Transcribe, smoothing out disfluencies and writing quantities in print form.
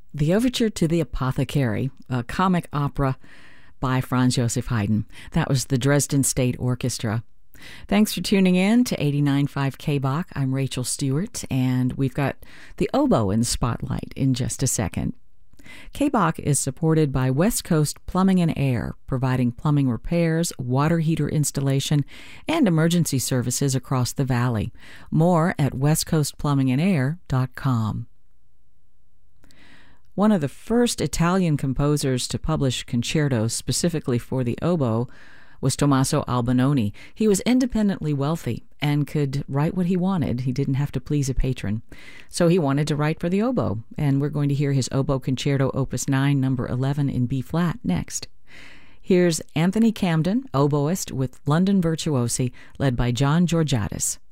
The Overture to the Apothecary, a comic opera by Franz Joseph Haydn. That was the Dresden State Orchestra. Thanks for tuning in to 89.5 KBach. I'm Rachel Stewart, and we've got the oboe in the spotlight in just a second. KBach is supported by West Coast Plumbing and Air, providing plumbing repairs, water heater installation, and emergency services across the valley. More at westcoastplumbingandair.com. One of the first Italian composers to publish concertos specifically for the oboe was Tommaso Albinoni. He was independently wealthy and could write what he wanted. He didn't have to please a patron. So he wanted to write for the oboe, and we're going to hear his Oboe Concerto Opus 9, number 11 in B-flat next. Here's Anthony Camden, oboist with London Virtuosi, led by John Georgiadis.